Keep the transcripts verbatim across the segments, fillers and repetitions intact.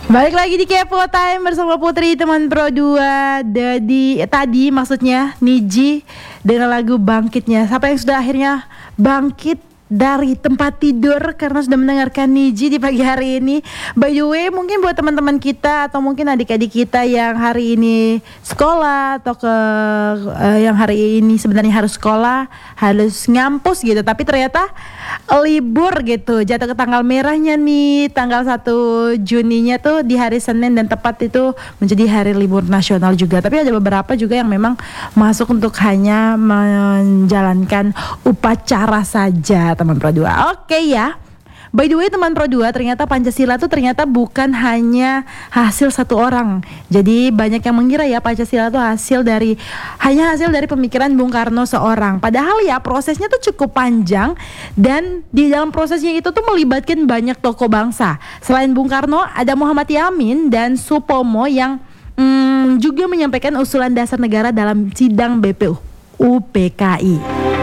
Balik lagi di Kepo Time bersama Putri teman Pro dua. Jadi tadi maksudnya Niji dengan lagu Bangkitnya. Siapa yang sudah akhirnya bangkit dari tempat tidur karena sudah mendengarkan Niji di pagi hari ini. By the way, mungkin buat teman-teman kita atau mungkin adik-adik kita yang hari ini sekolah atau ke uh, yang hari ini sebenarnya harus sekolah, harus ngampus gitu, tapi ternyata libur gitu, jatuh ke tanggal merahnya nih, tanggal satu Juninya tuh di hari Senin dan tepat itu menjadi hari libur nasional juga. Tapi ada beberapa juga yang memang masuk untuk hanya menjalankan upacara saja, teman Pro dua. Oke ya. By the way teman Pro dua, ternyata Pancasila tuh ternyata bukan hanya hasil satu orang. Jadi banyak yang mengira ya Pancasila tuh hasil dari hanya hasil dari pemikiran Bung Karno seorang. Padahal ya prosesnya tuh cukup panjang dan di dalam prosesnya itu tuh melibatkan banyak tokoh bangsa. Selain Bung Karno ada Muhammad Yamin dan Supomo yang hmm, juga menyampaikan usulan dasar negara dalam sidang B P U P K I.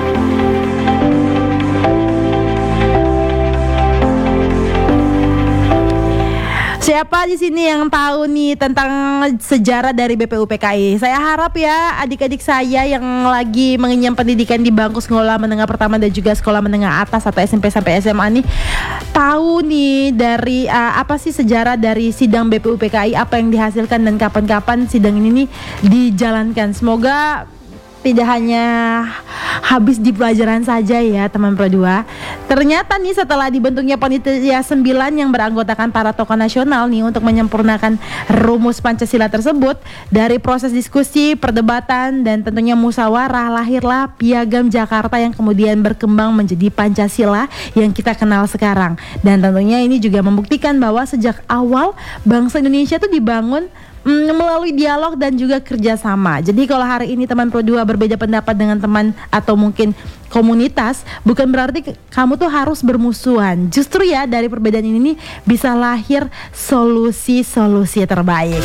Siapa di sini yang tahu nih tentang sejarah dari B P U P K I? Saya harap ya adik-adik saya yang lagi mengenyam pendidikan di bangku sekolah menengah pertama dan juga sekolah menengah atas atau S M P sampai S M A nih tahu nih dari uh, apa sih sejarah dari sidang B P U P K I, apa yang dihasilkan dan kapan-kapan sidang ini nih dijalankan. Semoga tidak hanya habis di pelajaran saja ya teman Pro dua. Ternyata nih setelah dibentuknya panitia sembilan yang beranggotakan para tokoh nasional nih untuk menyempurnakan rumus Pancasila tersebut, dari proses diskusi, perdebatan dan tentunya musyawarah lahirlah Piagam Jakarta yang kemudian berkembang menjadi Pancasila yang kita kenal sekarang. Dan tentunya ini juga membuktikan bahwa sejak awal bangsa Indonesia itu dibangun melalui dialog dan juga kerjasama. Jadi kalau hari ini teman Pro dua berbeda pendapat dengan teman atau mungkin komunitas, bukan berarti kamu tuh harus bermusuhan. Justru ya dari perbedaan ini nih bisa lahir solusi-solusi terbaik.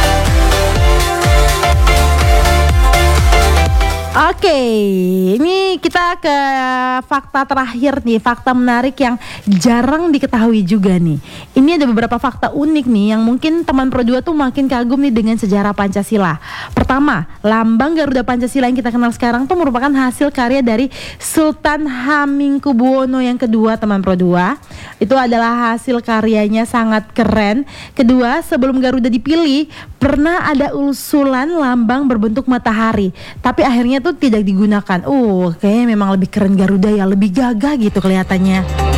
Oke, ini kita ke fakta terakhir nih, fakta menarik yang jarang diketahui juga nih. Ini ada beberapa fakta unik nih yang mungkin teman Pro dua tuh makin kagum nih dengan sejarah Pancasila. Pertama, lambang Garuda Pancasila yang kita kenal sekarang tuh merupakan hasil karya dari Sultan Hamengkubuwono yang kedua, teman Pro dua. Itu adalah hasil karyanya, sangat keren. Kedua, sebelum Garuda dipilih, pernah ada usulan lambang berbentuk matahari, tapi akhirnya tuh tidak digunakan. Uh, kayaknya memang lebih keren Garuda ya, lebih gagah gitu kelihatannya.